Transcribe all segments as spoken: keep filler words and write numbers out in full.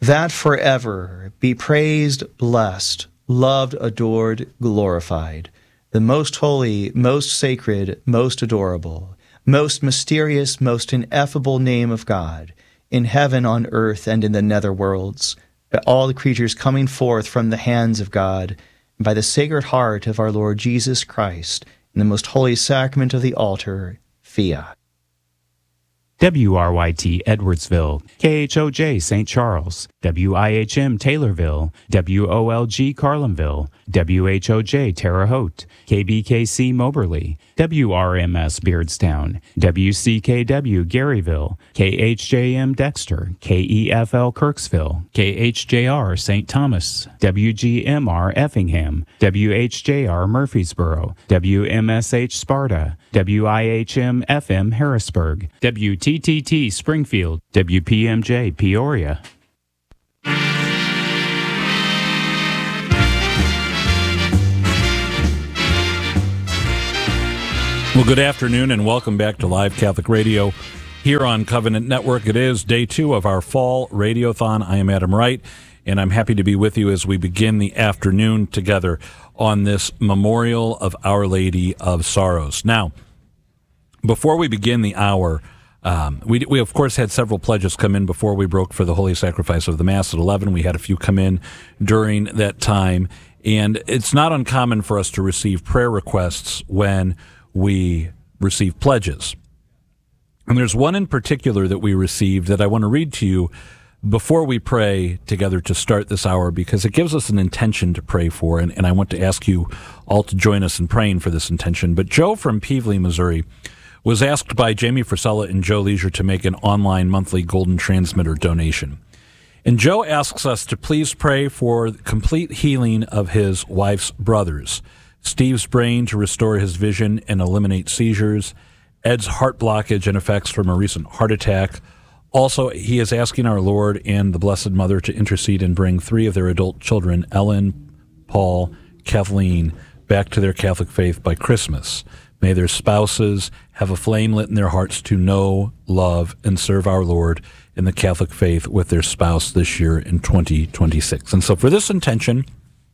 that forever be praised, blessed, loved, adored, glorified, the most holy, most sacred, most adorable, most mysterious, most ineffable name of God, in heaven, on earth, and in the nether worlds, by all the creatures coming forth from the hands of God, and by the Sacred Heart of our Lord Jesus Christ, in the most holy sacrament of the altar, fiat. W R Y T Edwardsville, K H O J Saint Charles, W I H M Taylorville, W O L G Carlinville, W H O J Terre Haute, K B K C Moberly, W R M S Beardstown, W C K W Garyville, K H J M Dexter, K E F L Kirksville, K H J R Saint Thomas, W G M R Effingham, W H J R Murfreesboro, W M S H Sparta, W I H M F M Harrisburg, W T T T Springfield, W P M J Peoria. Well, good afternoon and welcome back to Live Catholic Radio here on Covenant Network. It is day two of our fall radiothon. I am Adam Wright, and I'm happy to be with you as we begin the afternoon together on this memorial of Our Lady of Sorrows. Now, before we begin the hour, um, we, we of course had several pledges come in before we broke for the Holy Sacrifice of the Mass at eleven. We had a few come in during that time, and it's not uncommon for us to receive prayer requests when we receive pledges. And there's one in particular that we received that I want to read to you before we pray together to start this hour, because it gives us an intention to pray for, and, and I want to ask you all to join us in praying for this intention. But Joe from Pevely, Missouri, was asked by Jamie Frisella and Joe Leisure to make an online monthly Golden Transmitter donation. And Joe asks us to please pray for complete healing of his wife's brothers, Steve's brain to restore his vision and eliminate seizures, Ed's heart blockage and effects from a recent heart attack. Also, he is asking our Lord and the Blessed Mother to intercede and bring three of their adult children, Ellen, Paul, Kathleen, back to their Catholic faith by Christmas. May their spouses have a flame lit in their hearts to know, love, and serve our Lord in the Catholic faith with their spouse this year in twenty twenty-six. And so for this intention,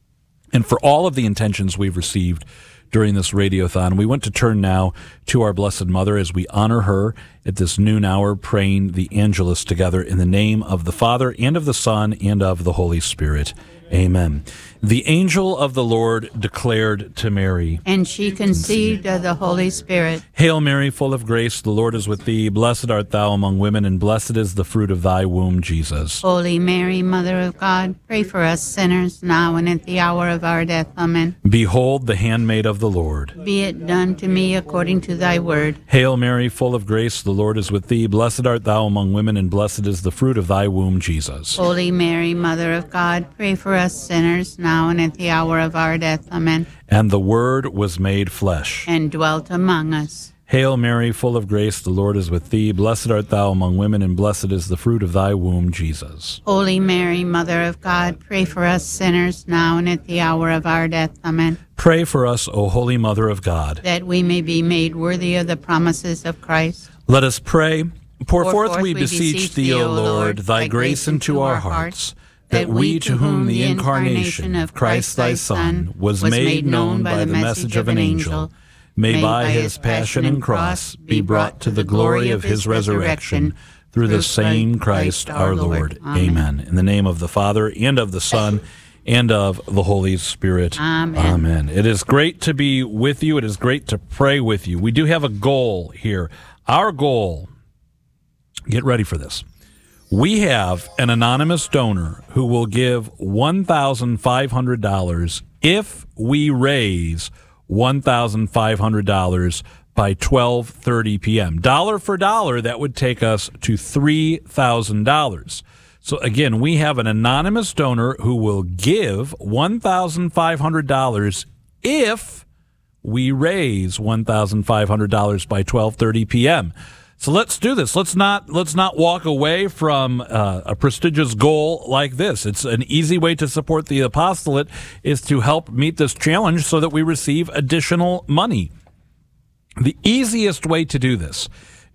and for all of the intentions we've received during this radiothon, we want to turn now to our Blessed Mother as we honor her at this noon hour, praying the Angelus together in the name of the Father, and of the Son, and of the Holy Spirit. Amen. The angel of the Lord declared to Mary, and she conceived of the Holy Spirit. Hail Mary, full of grace, the Lord is with thee. Blessed art thou among women, and blessed is the fruit of thy womb, Jesus. Holy Mary, Mother of God, pray for us sinners, now and at the hour of our death. Amen. Behold the handmaid of the Lord. Be it done to me according to thy word. Hail Mary, full of grace, the Lord is with thee. Blessed art thou among women, and blessed is the fruit of thy womb, Jesus. Holy Mary, Mother of God, pray for us sinners, now and at the hour of our death. Amen. And the Word was made flesh, and dwelt among us. Hail Mary, full of grace, the Lord is with thee. Blessed art thou among women, and blessed is the fruit of thy womb, Jesus. Holy Mary, Mother of God, pray for us sinners, now and at the hour of our death. Amen. Pray for us, O Holy Mother of God, that we may be made worthy of the promises of Christ. Let us pray. Pour, Pour forth, forth, we beseech thee, O Lord, thy grace into our hearts, that we, to whom the incarnation of Christ thy Son was made known by the message of an angel, may by his passion and cross be brought to the glory of his resurrection, through the same Christ our Lord. Amen. In the name of the Father, and of the Son, and of the Holy Spirit. Amen. Amen. It is great to be with you. It is great to pray with you. We do have a goal here. Our goal, get ready for this. We have an anonymous donor who will give one thousand five hundred dollars if we raise one thousand five hundred dollars by twelve thirty p.m. Dollar for dollar, that would take us to three thousand dollars. So again, we have an anonymous donor who will give one thousand five hundred dollars if we raise one thousand five hundred dollars by twelve thirty p.m. So let's do this. Let's not let's not walk away from uh, a prestigious goal like this. It's an easy way to support the apostolate is to help meet this challenge so that we receive additional money. The easiest way to do this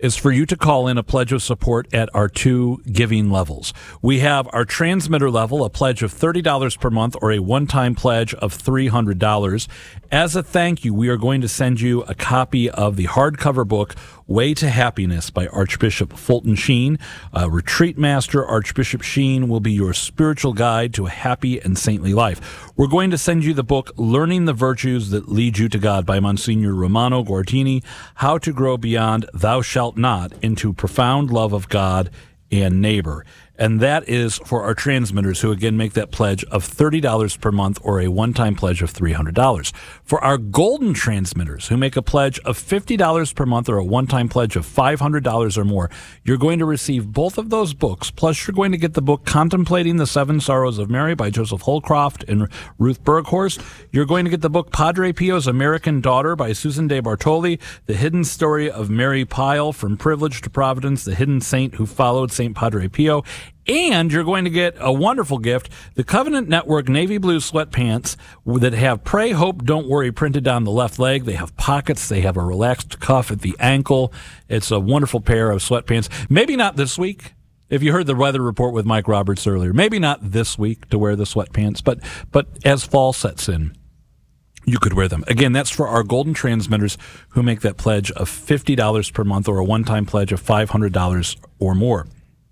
is for you to call in a pledge of support at our two giving levels. We have our transmitter level, a pledge of thirty dollars per month or a one-time pledge of three hundred dollars. As a thank you, we are going to send you a copy of the hardcover book, Way to Happiness by Archbishop Fulton Sheen. Uh, Retreat Master Archbishop Sheen will be your spiritual guide to a happy and saintly life. We're going to send you the book, Learning the Virtues That Lead You to God by Monsignor Romano Guardini, How to Grow Beyond Thou Shalt Not into Profound Love of God and Neighbor. And that is for our transmitters who, again, make that pledge of thirty dollars per month or a one-time pledge of three hundred dollars. For our golden transmitters who make a pledge of fifty dollars per month or a one-time pledge of five hundred dollars or more, you're going to receive both of those books, plus you're going to get the book Contemplating the Seven Sorrows of Mary by Joseph Holcroft and Ruth Berghorst. You're going to get the book Padre Pio's American Daughter by Susan De Bartoli, The Hidden Story of Mary Pyle, From Privilege to Providence, the hidden saint who followed Saint Padre Pio. And you're going to get a wonderful gift, the Covenant Network navy blue sweatpants that have Pray, Hope, Don't Worry printed down the left leg. They have pockets. They have a relaxed cuff at the ankle. It's a wonderful pair of sweatpants. Maybe not this week. If you heard the weather report with Mike Roberts earlier, maybe not this week to wear the sweatpants, but but as fall sets in, you could wear them. Again, that's for our golden transmitters who make that pledge of fifty dollars per month or a one-time pledge of five hundred dollars or more.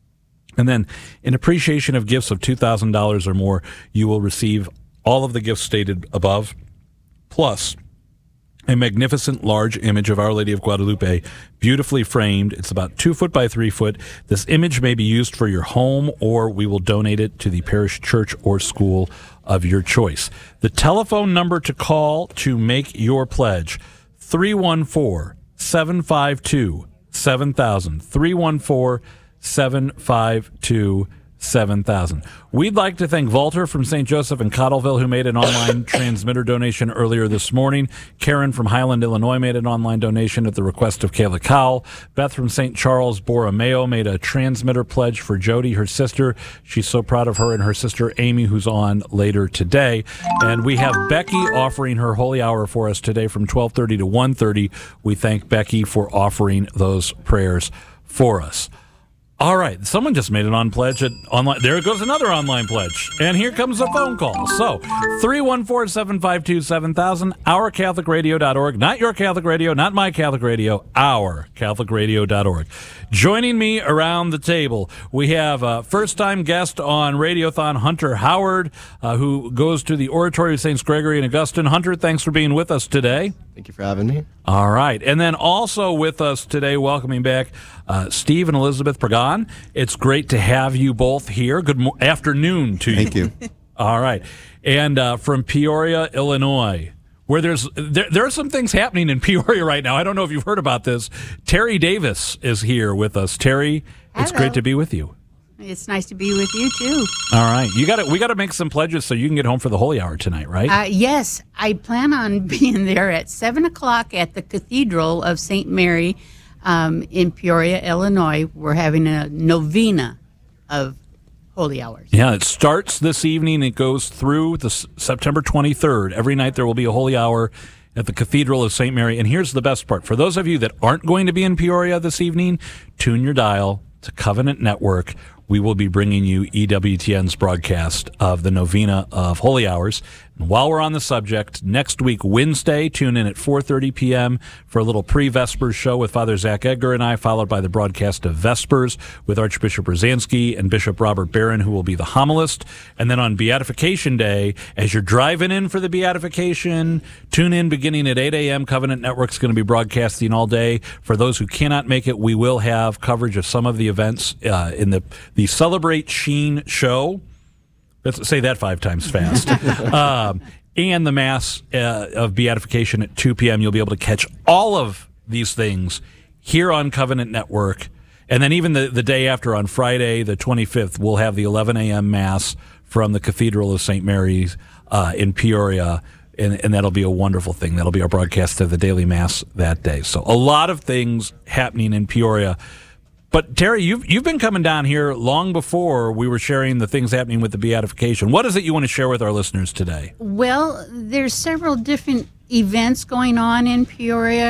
And then, in appreciation of gifts of two thousand dollars or more, you will receive all of the gifts stated above, plus a magnificent large image of Our Lady of Guadalupe, beautifully framed. It's about two foot by three foot. This image may be used for your home, or we will donate it to the parish church or school of your choice. The telephone number to call to make your pledge, three one four, seven five two, seven thousand, three one four, seven five two, seven thousand. We'd like to thank Walter from Saint Joseph in Cottleville, who made an online transmitter donation earlier this morning. Karen from Highland, Illinois, made an online donation at the request of Kayla Cowell. Beth from Saint Charles Borromeo made a transmitter pledge for Jody, her sister. She's so proud of her and her sister Amy, who's on later today. And we have Becky offering her holy hour for us today from twelve thirty to one thirty. We thank Becky for offering those prayers for us. All right, someone just made an on pledge at online. There goes another online pledge. And here comes a phone call. So, three one four, seven five two, seven thousand, our catholic radio dot org. Not your Catholic Radio, not my Catholic Radio, our catholic radio dot org. Joining me around the table, we have a first-time guest on Radiothon, Hunter Howard, uh, who goes to the Oratory of Saints Gregory and Augustine. Hunter, thanks for being with us today. Thank you for having me. All right. And then also with us today, welcoming back uh, Steve and Elizabeth Pagan. It's great to have you both here. Good mo- afternoon to you. Thank you. All right. And uh, from Peoria, Illinois, where there's there, there are some things happening in Peoria right now. I don't know if you've heard about this. Terry Davis is here with us. Terry, it's Hello. great to be with you. It's nice to be with you, too. All right. You got to we got to make some pledges so you can get home for the holy hour tonight, right? Uh, yes, I plan on being there at seven o'clock at the Cathedral of Saint Mary um, in Peoria, Illinois. We're having a novena of holy hours. Yeah, it starts this evening. It goes through the S- September twenty-third. Every night there will be a holy hour at the Cathedral of Saint Mary. And here's the best part. For those of you that aren't going to be in Peoria this evening, tune your dial to Covenant Network. We will be bringing you E W T N's broadcast of the Novena of Holy Hours. And while we're on the subject, next week, Wednesday, tune in at four thirty p.m. for a little pre-Vespers show with Father Zach Edgar and I, followed by the broadcast of Vespers with Archbishop Brzezinski and Bishop Robert Barron, who will be the homilist. And then on Beatification Day, as you're driving in for the Beatification, tune in beginning at eight a.m. Covenant Network's going to be broadcasting all day. For those who cannot make it, we will have coverage of some of the events uh, in the, the Celebrate Sheen show. Let's say that five times fast. um, and the Mass uh, of Beatification at two p.m. You'll be able to catch all of these things here on Covenant Network. And then even the, the day after, on Friday, the twenty-fifth, we'll have the eleven a.m. Mass from the Cathedral of Saint Mary's uh, in Peoria. And, and that'll be a wonderful thing. That'll be our broadcast of the daily Mass that day. So a lot of things happening in Peoria. But, Terry, you've, you've been coming down here long before we were sharing the things happening with the Beatification. What is it you want to share with our listeners today? Well, there's several different events going on in Peoria.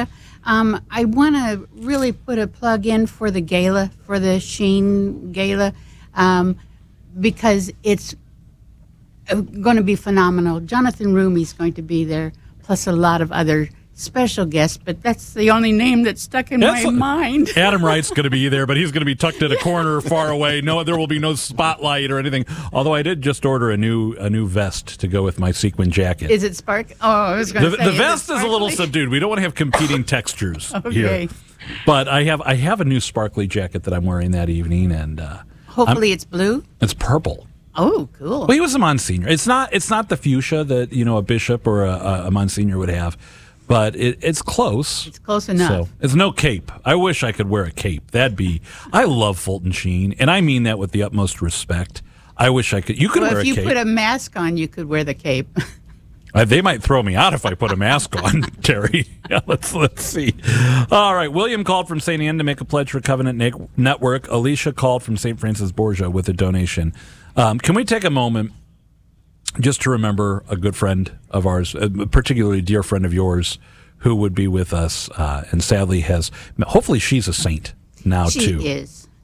Um, I want to really put a plug in for the gala, for the Sheen Gala, um, because it's going to be phenomenal. Jonathan Rumey's going to be there, plus a lot of other special guests, but that's the only name that's stuck in That's my a- mind. Adam Wright's going to be there, but he's going to be tucked in a corner far away. No, there will be no spotlight or anything. Although I did just order a new a new vest to go with my sequin jacket. Is it spark? Oh, I was going the, to say the vest it is a little sparkly? subdued. We don't want to have competing textures Okay. here. But I have I have a new sparkly jacket that I'm wearing that evening, and uh, Hopefully it's blue. it's purple. Oh, cool. Well, he was a Monsignor. It's not it's not the fuchsia that you know a bishop or a, a Monsignor would have, but it, it's close. It's close enough. So it's no cape. I wish I could wear a cape. That'd be. I love Fulton Sheen, and I mean that with the utmost respect. I wish I could. You could Well, wear if a you cape. put a mask on, you could wear the cape. Uh, they might throw me out if I put a mask on, Terry. Yeah, let's let's see. All right, William called from Saint Anne to make a pledge for Covenant Ne- Network. Alicia called from Saint Francis Borgia with a donation. Um, can we take a moment just to remember a good friend of ours, a particularly dear friend of yours, who would be with us, uh, and sadly has. Hopefully, she's a saint now She too. is.